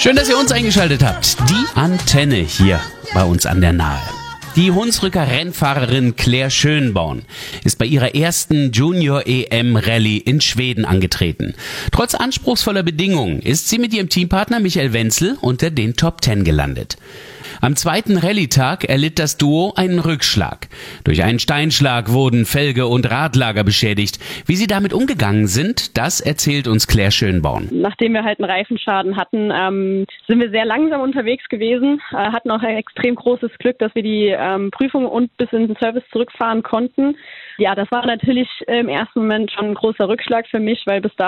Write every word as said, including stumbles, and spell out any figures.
Schön, dass ihr uns eingeschaltet habt. Die Antenne hier bei uns an der Nahe. Die Hunsrücker Rennfahrerin Claire Schönborn ist bei ihrer ersten Junior-E M-Rallye in Schweden angetreten. Trotz anspruchsvoller Bedingungen ist sie mit ihrem Teampartner Michael Wenzel unter den Top Ten gelandet. Am zweiten Rallye-Tag erlitt das Duo einen Rückschlag. Durch einen Steinschlag wurden Felge und Radlager beschädigt. Wie sie damit umgegangen sind, das erzählt uns Claire Schönborn. Nachdem wir halt einen Reifenschaden hatten, ähm, sind wir sehr langsam unterwegs gewesen, äh, hatten auch ein extrem großes Glück, dass wir die ähm, Prüfung und bis in den Service zurückfahren konnten. Ja, das war natürlich im ersten Moment schon ein großer Rückschlag für mich, weil bis dahin